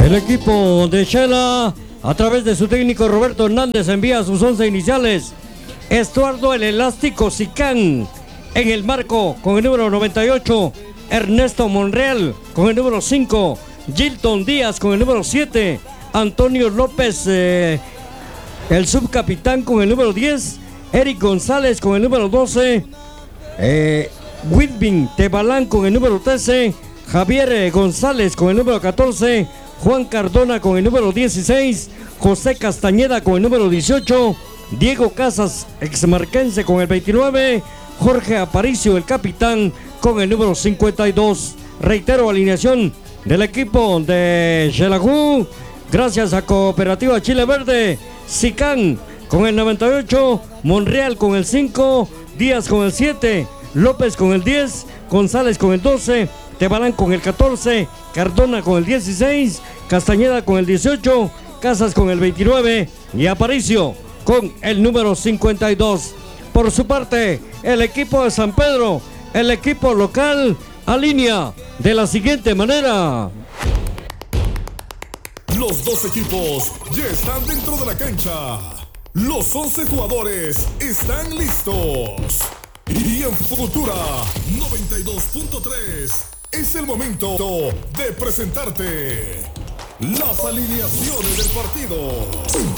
El equipo de Shela, a través de su técnico Roberto Hernández, envía sus 11 iniciales. Estuardo el Elástico Sicán en el marco con el número 98. Ernesto Monreal con el número 5. Gilton Díaz con el número 7. Antonio López, el subcapitán, con el número 10. Eric González con el número 12. Whitbin Tebalán con el número 13. Javier González con el número 14. Juan Cardona con el número 16. José Castañeda con el número 18. Diego Casas, exmarquense, con el 29. Jorge Aparicio, el capitán, con el número 52. Reitero, alineación del equipo de Xelajú. Gracias a Cooperativa Chile Verde. Sicán con el 98. Monreal con el 5. Díaz con el 7. López con el 10. González con el 12. Tebalán con el 14. Cardona con el 16. Castañeda con el 18. Casas con el 29. Y Aparicio con el número 52. Por su parte, el equipo de San Pedro, el equipo local, alinea de la siguiente manera. Los dos equipos ya están dentro de la cancha. Los 11 jugadores están listos. Y en Futura 92.3 es el momento de presentarte las alineaciones del partido.